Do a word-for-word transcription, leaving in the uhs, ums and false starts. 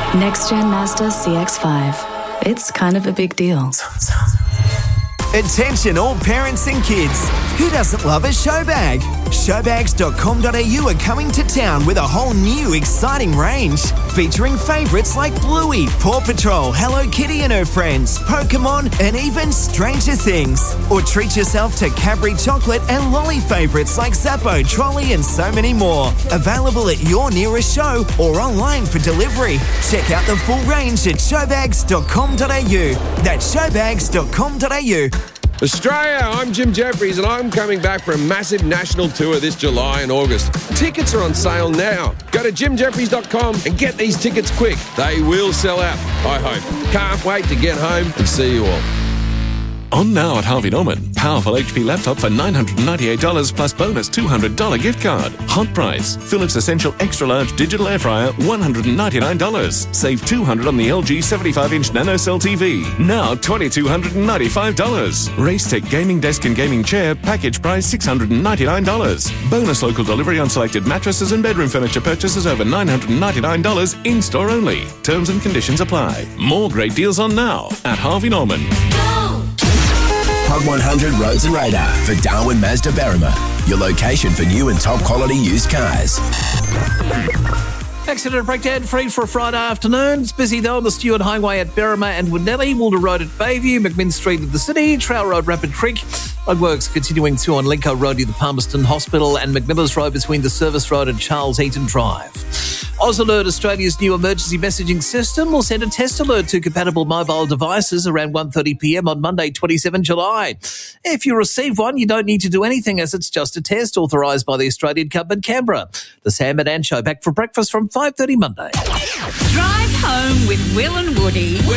Next-gen Mazda C X five. It's kind of a big deal. Attention all parents and kids. Who doesn't love a show bag? showbags dot com dot a u are coming to town with a whole new exciting range featuring favourites like Bluey, Paw Patrol, Hello Kitty and her friends, Pokemon and even Stranger Things. Or treat yourself to Cadbury chocolate and lolly favourites like Zappo, Trolley and so many more. Available at your nearest show or online for delivery. Check out the full range at showbags dot com dot a u. That's showbags dot com dot a u. Australia, I'm Jim Jeffries and I'm coming back for a massive national tour this July and August. Tickets are on sale now. Go to jim jeffries dot com and get these tickets quick. They will sell out, I hope. Can't wait to get home and see you all. On now at Harvey Norman. Powerful H P laptop for nine hundred ninety-eight dollars plus bonus two hundred dollars gift card. Hot price. Philips Essential Extra Large Digital Air Fryer, one hundred ninety-nine dollars. Save two hundred dollars on the L G seventy-five inch NanoCell T V. Now two thousand two hundred ninety-five dollars. Racetech Gaming Desk and Gaming Chair, package price six hundred ninety-nine dollars. Bonus local delivery on selected mattresses and bedroom furniture purchases over nine hundred ninety-nine dollars in-store only. Terms and conditions apply. More great deals on now at Harvey Norman. Hot one hundred Roads and Radar for Darwin Mazda Berrima, your location for new and top quality used cars. Accident breakdown free for a Friday afternoon. It's busy though on the Stewart Highway at Berrima and Woodnelly, Walter Road at Bayview, McMinn Street at the City, Trail Road, Rapid Creek. Roadworks continuing through on Lincoln Road near the Palmerston Hospital and McMillan's Road between the Service Road and Charles Eaton Drive. AusAlert, Australia's new emergency messaging system, will send a test alert to compatible mobile devices around one thirty p m on Monday, the twenty-seventh of July. If you receive one, you don't need to do anything as it's just a test authorised by the Australian government, Canberra. The Sam and Ann Show back for breakfast from five thirty Monday. Drive home with Will and Woody.